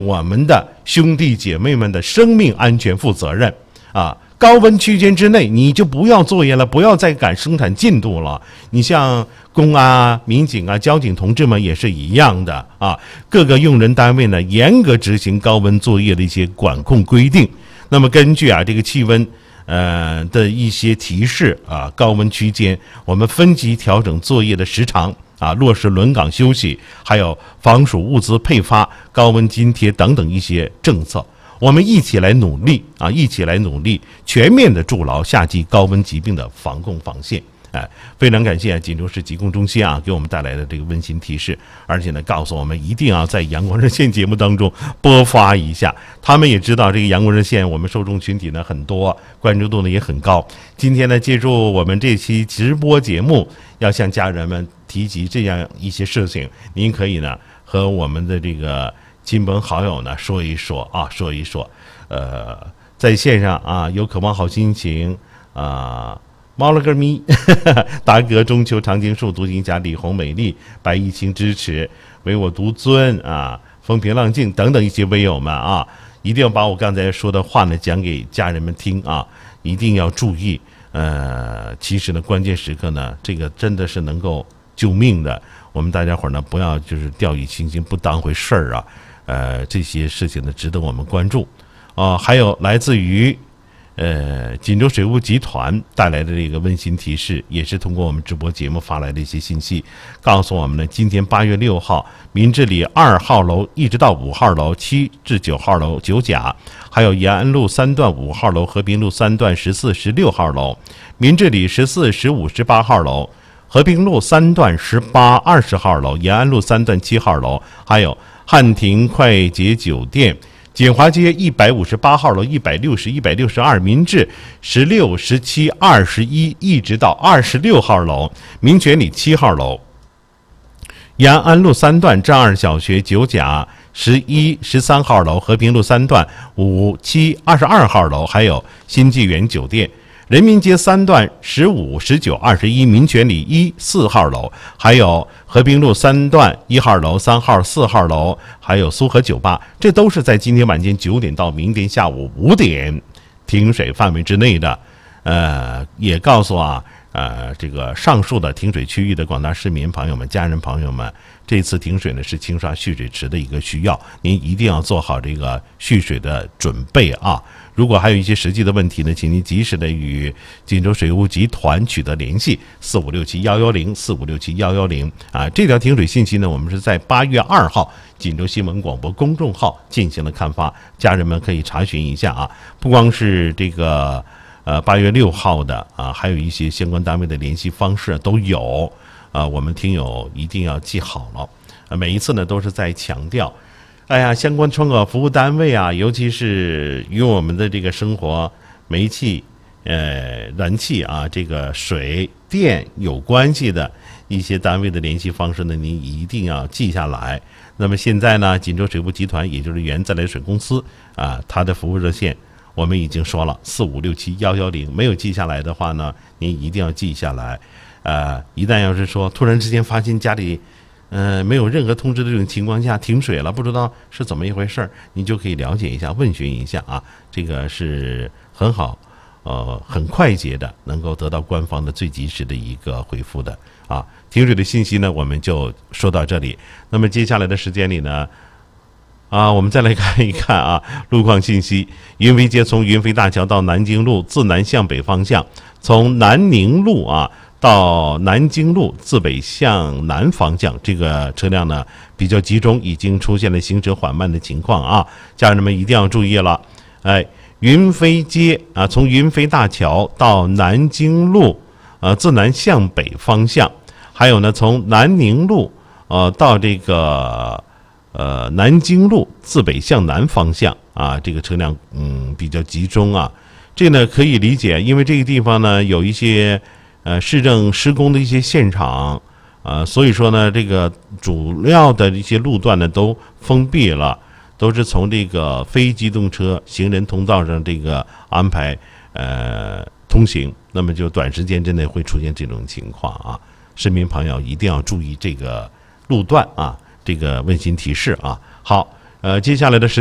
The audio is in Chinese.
我们的兄弟姐妹们的生命安全负责任啊。高温区间之内，你就不要作业了，不要再赶生产进度了。你像公安啊、民警啊、交警同志们也是一样的啊。各个用人单位呢，严格执行高温作业的一些管控规定。那么根据这个气温的一些提示啊，高温区间我们分级调整作业的时长啊，落实轮岗休息，还有防暑物资配发、高温津贴等等一些政策。我们一起来努力啊！一起来努力，全面的筑牢夏季高温疾病的防控防线。非常感谢锦州市疾控中心给我们带来的这个温馨提示，而且呢，告诉我们一定要在阳光热线节目当中播发一下。他们也知道这个阳光热线我们受众群体呢很多，关注度呢也很高。今天呢，借助我们这期直播节目，要向家人们提及这样一些事情，您可以呢和我们的这个亲朋好友呢说一说。在线上有渴望好心情猫了个咪达哥中秋长青树独行侠李红美丽白一清支持唯我独尊风平浪静等等一些微友们一定要把我刚才说的话呢讲给家人们听一定要注意其实呢关键时刻呢这个真的是能够救命的，我们大家伙呢不要就是掉以轻心不当回事儿这些事情呢值得我们关注还有来自于锦州水务集团带来的这个温馨提示，也是通过我们直播节目发来的一些信息，告诉我们呢，今天8月6号，民治里2号楼一直到5号楼、7至9号楼九甲，还有延安路3段5号楼、和平路3段14、16号楼，民治里14、15、18号楼。和平路3段18、20号楼，延安路3段7号楼，还有汉庭快捷酒店、锦华街158号楼、160、162，民治16、17、21一直到26号楼，民权里7号楼，延安路3段正二小学九甲11、13号楼，和平路3段5、7、22号楼，还有新纪元酒店。人民街3段15、19、21，民权里1、4号楼，还有和平路3段1号楼、3号、4号楼，还有苏河酒吧，这都是在今天晚间9点到明天下午5点停水范围之内的。也告诉这个上述的停水区域的广大市民朋友们、家人朋友们，这次停水呢是清刷蓄水池的一个需要，您一定要做好这个蓄水的准备如果还有一些实际的问题呢，请您及时的与锦州水务集团取得联系，4567-110 4567-110这条停水信息呢，我们是在8月2号锦州新闻广播公众号进行了刊发，家人们可以查询一下不光是这个8月6号的还有一些相关单位的联系方式都有我们听友一定要记好了每一次呢都是在强调相关窗口服务单位尤其是与我们的这个生活煤气燃气这个水电有关系的一些单位的联系方式呢，您一定要记下来。那么现在呢，锦州水务集团也就是原自来水公司它的服务热线我们已经说了4567-110，没有记下来的话呢，您一定要记下来。一旦要是说突然之间发现家里没有任何通知的这种情况下停水了，不知道是怎么一回事，你就可以了解一下、问询一下这个是很好，很快捷的，能够得到官方的最及时的一个回复的停水的信息呢，我们就说到这里。那么接下来的时间里呢，我们再来看一看路况信息。云飞街从云飞大桥到南京路自南向北方向，从南宁路到南京路自北向南方向，这个车辆呢比较集中，已经出现了行驶缓慢的情况家人们一定要注意了。云飞街从云飞大桥到南京路自南向北方向，还有呢从南宁路到这个南京路自北向南方向这个车辆比较集中这呢可以理解，因为这个地方呢有一些市政施工的一些现场所以说呢这个主要的一些路段呢都封闭了，都是从这个非机动车行人通道上这个安排通行，那么就短时间之内会出现这种情况市民朋友一定要注意这个路段这个温馨提示好， 接下来的时